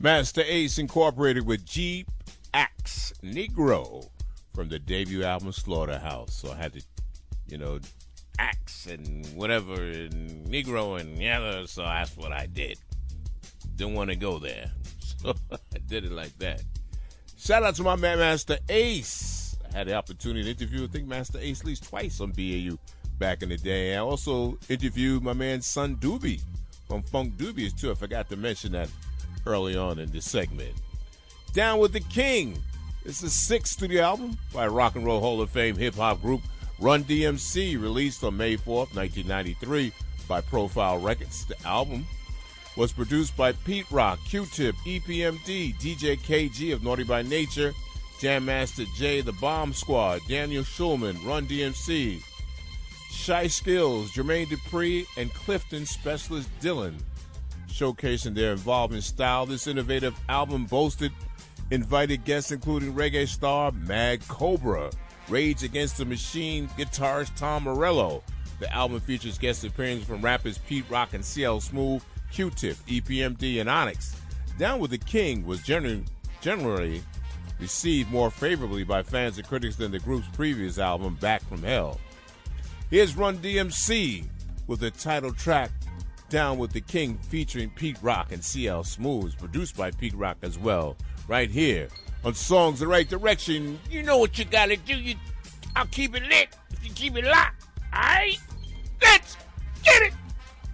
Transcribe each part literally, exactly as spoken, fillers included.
Master Ace Incorporated with Jeep Axe Negro from the debut album Slaughterhouse. So I had to, you know, axe and whatever and Negro and yellow, so that's what I did. Didn't want to go there. So I did it like that. Shout out to my man Master Ace. I had the opportunity to interview, I think, Master Ace at least twice on B A U back in the day. I also interviewed my man Son Doobie from Funk Doobies too. I forgot to mention that early on in this segment. Down with the King. It's the sixth studio album by Rock and Roll Hall of Fame hip-hop group Run D M C, released on May fourth, nineteen ninety-three by Profile Records. The album was produced by Pete Rock, Q-Tip, E P M D, D J K G of Naughty by Nature, Jam Master Jay, The Bomb Squad, Daniel Schulman, Run D M C, Shy Skills, Jermaine Dupri, and Clifton Specialist Dylan. Showcasing their involvement style, this innovative album boasted invited guests including reggae star Mag Cobra, Rage Against the Machine guitarist Tom Morello. The album features guest appearances from rappers Pete Rock and C L Smooth, Q-Tip, E P M D, and Onyx. Down with the King was generally, generally received more favorably by fans and critics than the group's previous album, Back from Hell. Here's Run D M C with the title track, Down with the King, featuring Pete Rock and C L Smooth, produced by Pete Rock as well, right here on Songs the Right Direction. You know what you gotta do. You, I'll keep it lit if you keep it locked. All right? Let's get it!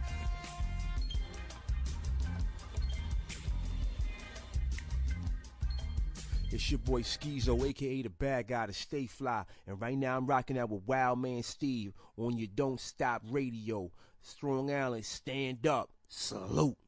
It's your boy Skeezo, a k a the bad guy to Stay Fly. And right now I'm rocking out with Wild Man Steve on your Don't Stop Radio. Strong Island, stand up. Salute.